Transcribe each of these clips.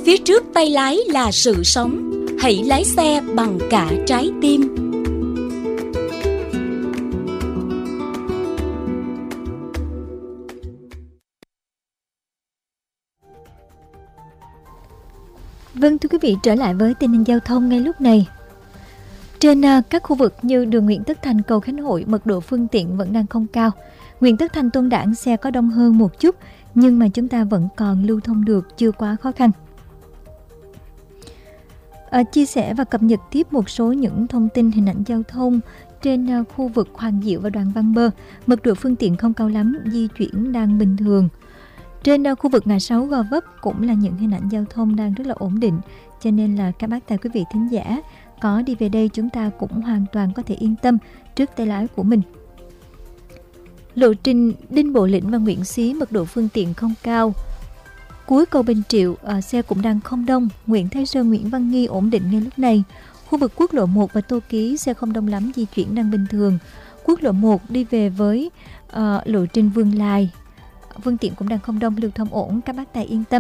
Phía trước tay lái là sự sống. Hãy lái xe bằng cả trái tim. Vâng, thưa quý vị, trở lại với tình hình giao thông ngay lúc này. Trên các khu vực như đường Nguyễn Tất Thành, cầu Khánh Hội, mật độ phương tiện vẫn đang không cao. Nguyễn Tất Thành, Tôn Đản xe có đông hơn một chút, nhưng mà chúng ta vẫn còn lưu thông được, chưa quá khó khăn. Chia sẻ và cập nhật tiếp một số những thông tin hình ảnh giao thông trên khu vực Hoàng Diệu và Đoàn Văn Bơ. Mật độ phương tiện không cao lắm, di chuyển đang bình thường. Trên khu vực ngã 6 Gò Vấp cũng là những hình ảnh giao thông đang rất là ổn định, cho nên là các bác tài quý vị thính giả có đi về đây chúng ta cũng hoàn toàn có thể yên tâm trước tay lái của mình. Lộ trình Đinh Bộ Lĩnh và Nguyễn Xí mật độ phương tiện không cao. Cuối cầu Bình Triệu xe cũng đang không đông. Nguyễn Thái Sơn, Nguyễn Văn Nghi ổn định ngay lúc này. Khu vực quốc lộ 1 và Tô Ký xe không đông lắm, di chuyển đang bình thường. Quốc lộ 1 đi về với lộ trình Vương Lài, phương tiện cũng đang không đông, lưu thông ổn, các bác tài yên tâm.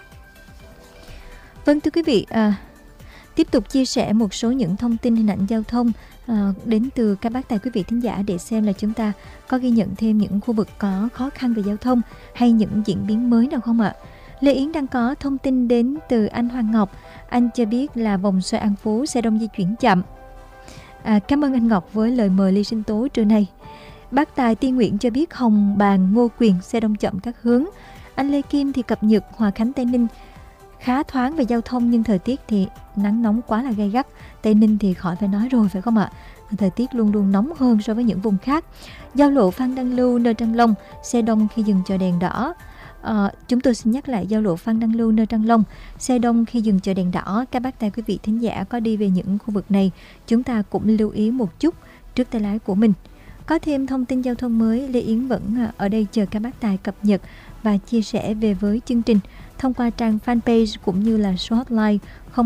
Vâng, thưa quý vị, tiếp tục chia sẻ một số những thông tin hình ảnh giao thông đến từ các bác tài quý vị thính giả để xem là chúng ta có ghi nhận thêm những khu vực có khó khăn về giao thông hay những diễn biến mới nào không ạ? Lê Yến đang có thông tin đến từ anh Hoàng Ngọc. Anh cho biết là vòng xoay An Phú xe đông di chuyển chậm. Cảm ơn anh Ngọc với lời mời ly sinh tố trưa nay. Bác Tài Tiên Nguyễn cho biết Hồng Bàng, Ngô Quyền xe đông chậm các hướng. Anh Lê Kim thì cập nhật Hòa Khánh Tây Ninh khá thoáng về giao thông, nhưng thời tiết thì nắng nóng quá là gay gắt. Tây Ninh thì khỏi phải nói rồi phải không ạ? Thời tiết luôn luôn nóng hơn so với những vùng khác. Giao lộ Phan Đăng Lưu, nơi Trăng Long xe đông khi dừng chờ đèn đỏ. Chúng tôi xin nhắc lại giao lộ Phan Đăng Lưu, nơi Trăng Long xe đông khi dừng chờ đèn đỏ. Các bác tài quý vị thính giả có đi về những khu vực này, chúng ta cũng lưu ý một chút trước tay lái của mình. Có thêm thông tin giao thông mới, Lê Yến vẫn ở đây chờ các bác tài cập nhật và chia sẻ về với chương trình thông qua trang fanpage cũng như là số hotline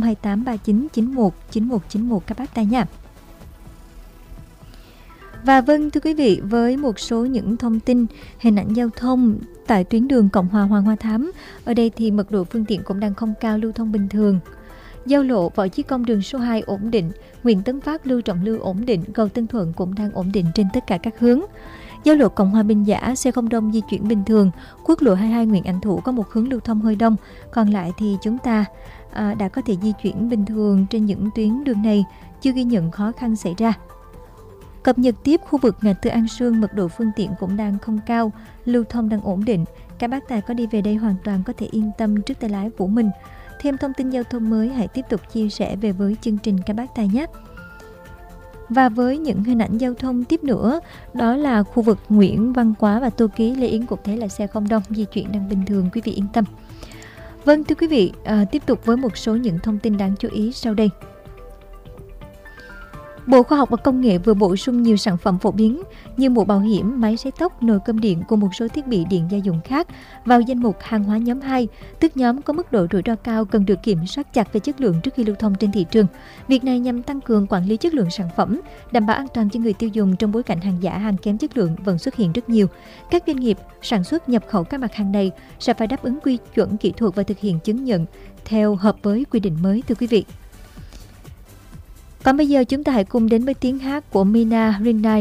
02839919191 các bác tài nha. Và vâng, thưa quý vị, với một số những thông tin hình ảnh giao thông tại tuyến đường Cộng Hòa Hoàng Hoa Thám, ở đây thì mật độ phương tiện cũng đang không cao, lưu thông bình thường. Giao lộ Võ Chí Công đường số 2 ổn định, Nguyễn Tấn Phát, Lưu Trọng Lưu ổn định, cầu Tân Thuận cũng đang ổn định trên tất cả các hướng. Giao lộ Cộng Hòa Bình Giả xe không đông, di chuyển bình thường. Quốc lộ 22 Nguyễn Ảnh Thủ có một hướng lưu thông hơi đông, còn lại thì chúng ta đã có thể di chuyển bình thường trên những tuyến đường này, chưa ghi nhận khó khăn xảy ra. Cập nhật tiếp khu vực ngã tư An Sương, mật độ phương tiện cũng đang không cao, lưu thông đang ổn định. Các bác tài có đi về đây hoàn toàn có thể yên tâm trước tay lái của mình. Thêm thông tin giao thông mới hãy tiếp tục chia sẻ về với chương trình các bác tài nhé. Và với những hình ảnh giao thông tiếp nữa, đó là khu vực Nguyễn Văn Quá và Tô Ký, Lê Yến cũng thấy là xe không đông, di chuyển đang bình thường, quý vị yên tâm. Vâng, thưa quý vị, tiếp tục với một số những thông tin đáng chú ý sau đây. Bộ Khoa học và Công nghệ vừa bổ sung nhiều sản phẩm phổ biến như mũ bảo hiểm, máy sấy tóc, nồi cơm điện cùng một số thiết bị điện gia dụng khác vào danh mục hàng hóa nhóm 2, tức nhóm có mức độ rủi ro cao cần được kiểm soát chặt về chất lượng trước khi lưu thông trên thị trường. Việc này nhằm tăng cường quản lý chất lượng sản phẩm, đảm bảo an toàn cho người tiêu dùng trong bối cảnh hàng giả, hàng kém chất lượng vẫn xuất hiện rất nhiều. Các doanh nghiệp sản xuất nhập khẩu các mặt hàng này sẽ phải đáp ứng quy chuẩn kỹ thuật và thực hiện chứng nhận theo hợp với quy định mới, thưa quý vị. Còn bây giờ chúng ta hãy cùng đến với tiếng hát của Mina Rinai